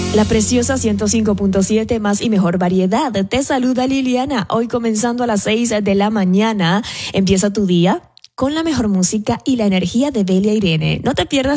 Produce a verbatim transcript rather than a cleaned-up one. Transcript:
La preciosa ciento cinco punto siete, más y mejor variedad. Te saluda Liliana. Hoy comenzando a las seis de la mañana. Empieza tu día con la mejor música y la energía de Belia Irene. No te pierdas